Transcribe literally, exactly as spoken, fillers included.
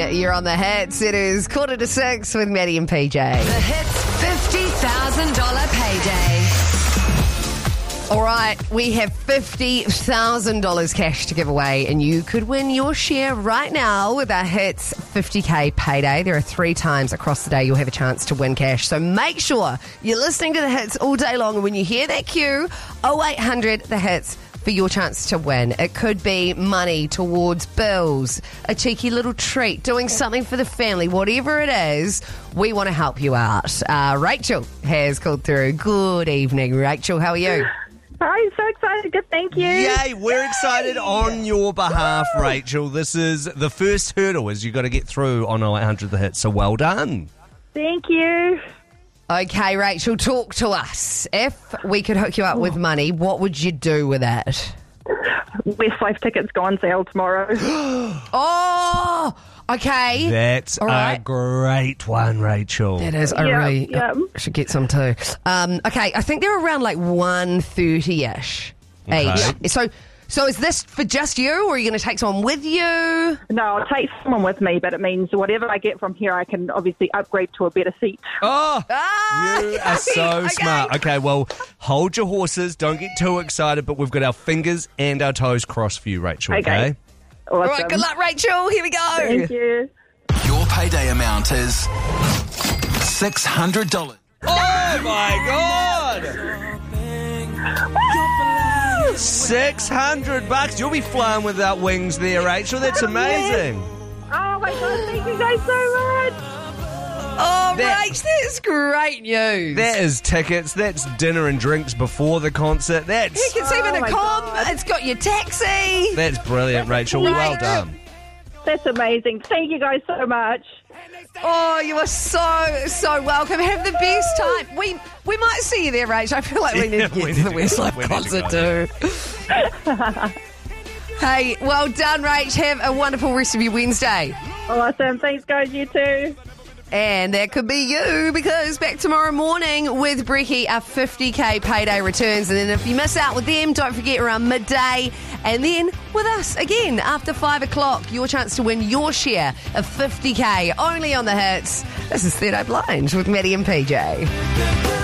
You're on the hits. It is quarter to six with Maddie and P J. The Hits fifty thousand dollars payday. All right, we have fifty thousand dollars cash to give away, and you could win your share right now with our Hits fifty K payday. There are three times across the day you'll have a chance to win cash, so make sure you're listening to the Hits all day long, and when you hear that cue, oh eight hundred the hits for your chance to win. It could be money towards bills, a cheeky little treat, doing something for the family, whatever it is, we want to help you out. Uh, Rachel has called through. Good evening, Rachel. How are you? I'm so excited. Good, thank you. Yay, we're excited on your behalf, Rachel. This is the first hurdle is you got to get through on oh eight hundred the hits, so well done. Thank you. Okay, Rachel, talk to us. If we could hook you up with money, what would you do with it? Westlife tickets go on sale tomorrow. Oh, okay. That's All right. a great one, Rachel. That is. I Yeah, really yeah. I should get some too. Um, okay, I think they're around like one thirty-ish Okay. each. So, so is this for just you, or are you going to take someone with you? No, I'll take someone with me, but it means whatever I get from here, I can obviously upgrade to a better seat. Oh, Ah, you are so okay. smart. Okay, well, hold your horses. Don't get too excited, but we've got our fingers and our toes crossed for you, Rachel, okay? Okay. Awesome. All right, good luck, Rachel. Here we go. Thank you. Your payday amount is six hundred dollars. Oh, my God! six hundred bucks. You'll be flying without wings there, Rachel. That's amazing. Oh my God, thank you guys so much. Oh, That- Rach, that's great news. That is tickets. That's dinner and drinks before the concert. That's It's even Oh a my com. God. It's got your taxi. that's brilliant, Rachel. Well Right. done. That's amazing. Thank you guys so much. Oh, you are so, so welcome. Have the best time. We we might see you there, Rach. I feel like we need to get We to need the to Westlife go. We need to concert too. Hey, well done, Rach. Have a wonderful rest of your Wednesday. Awesome. Thanks, guys. You too. And that could be you, because back tomorrow morning with Brecky, our fifty K payday returns. And then if you miss out with them, don't forget around midday. And then with us again after five o'clock, your chance to win your share of fifty K only on the hits. This is Third Eye Blind with Maddie and P J.